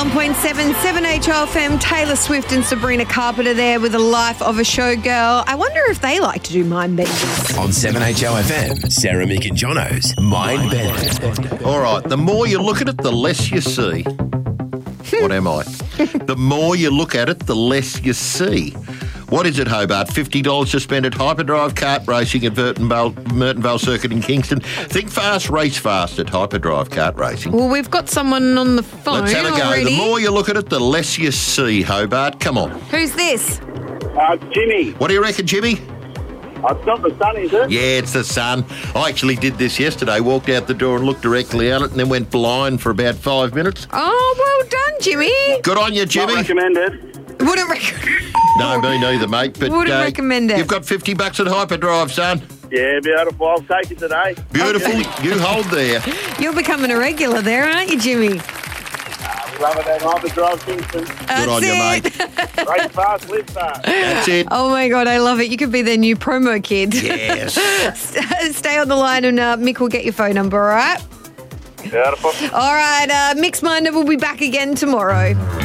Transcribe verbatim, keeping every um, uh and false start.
one point seven, seven H O F M, Taylor Swift and Sabrina Carpenter there with The Life of a Showgirl. I wonder if they like to do mind benders. On seven H O F M, Sarah, Mick and Jono's Mind Bender. All right, the more you look at it, the less you see. What am I? The more you look at it, the less you see. What is it, Hobart? fifty dollars to spend at Hyperdrive Kart Racing at Mertonvale, Mertonvale Circuit in Kingston. Think fast, race fast at Hyperdrive Kart Racing. Well, we've got someone on the phone Let's have a go. already. The more you look at it, the less you see, Hobart. Come on. Who's this? Uh, Jimmy. What do you reckon, Jimmy? Uh, it's not the sun, is it? Yeah, it's the sun. I actually did this yesterday, walked out the door and looked directly at it and then went blind for about five minutes. Oh, well done, Jimmy. Good on you, Jimmy. Not recommended. Wouldn't recommend. No, me neither, mate. But Wouldn't recommend it. You've got fifty bucks at Hyperdrive, son. Yeah, beautiful. I'll take it today. Beautiful. You hold there. You're becoming a regular there, aren't you, Jimmy? Love it at Hyperdrive Kingston. That's Good on you, it. mate. Race fast, live fast. That's it. Oh, my God, I love it. You could be their new promo kid. Yes. Stay on the line and uh, Mick will get your phone number, all right? Beautiful. All right, uh, Mixed Minder will be back again tomorrow.